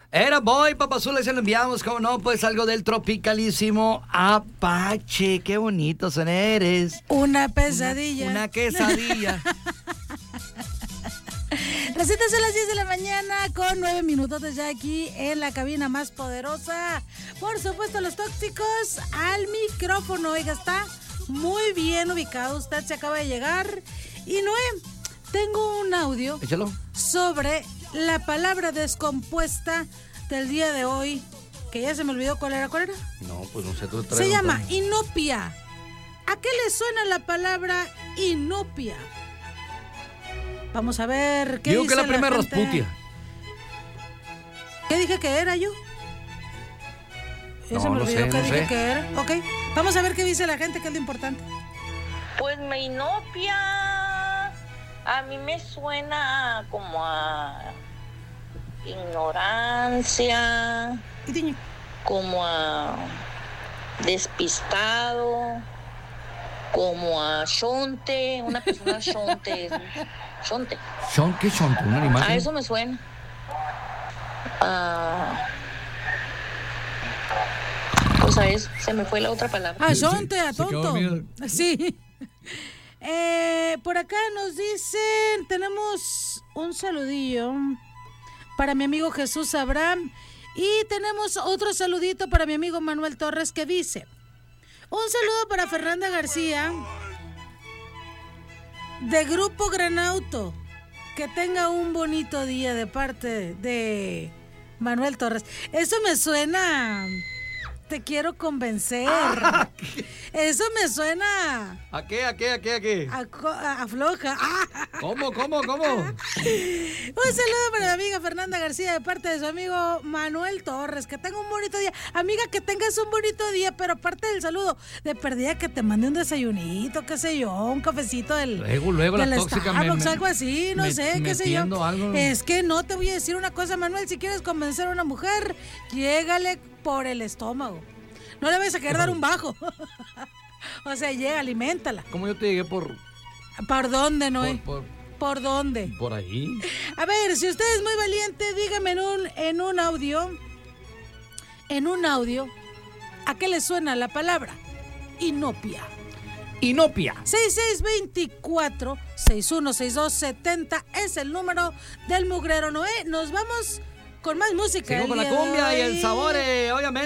Era Boy, Papazules, se lo enviamos, como no, pues algo del tropicalísimo Apache. Qué bonito son eres. Una pesadilla. Una quesadilla. Recitas a las 10 de la mañana con 9 minutos ya aquí en la cabina más poderosa. Por supuesto, los tóxicos al micrófono. Oiga, está muy bien ubicado. Usted se acaba de llegar. Y Noé, tengo un audio. Échalo. Sobre la palabra descompuesta del día de hoy, que ya se me olvidó cuál era. No, pues no sé, tú traes. Se llama inopia. ¿A qué le suena la palabra inopia? Vamos a ver qué digo dice que la primera gente. Rasputia. ¿Qué dije que era yo? Ya se me olvidó qué dije que era. Ok, vamos a ver qué dice la gente, que es lo importante. Pues me inopia. A mí me suena como a ignorancia, como a despistado, como a shonte, una persona shonte. ¿Qué shonte? ¿Un animal? A eso me suena. Pues a eso, se me fue la otra palabra. A shonte, a tonto. Sí. Por acá nos dicen, tenemos un saludillo para mi amigo Jesús Abraham y tenemos otro saludito para mi amigo Manuel Torres que dice: un saludo para Fernanda García de Grupo Granauto, que tenga un bonito día de parte de Manuel Torres. Eso me suena, te quiero convencer. Eso me suena. ¿A qué? A floja. ¿Cómo? Un saludo para mi amiga Fernanda García de parte de su amigo Manuel Torres. Que tenga un bonito día. Amiga, que tengas un bonito día, pero aparte del saludo, de perdida que te mande un desayunito, qué sé yo, un cafecito del Luego la tóxica algo así, no sé, qué sé yo. Algo. Es que no, te voy a decir una cosa, Manuel, si quieres convencer a una mujer, llégale por el estómago. No le vayas a querer dar un bajo. O sea, llega, aliméntala. ¿Cómo yo te llegué por...? ¿Por dónde, Noé? ¿Por dónde? Por ahí. A ver, si usted es muy valiente, dígame en un audio, ¿a qué le suena la palabra inopia? 6624-616270 es el número del mugrero Noé. Nos vamos con más música. Sigo con la cumbia y el sabor, obviamente.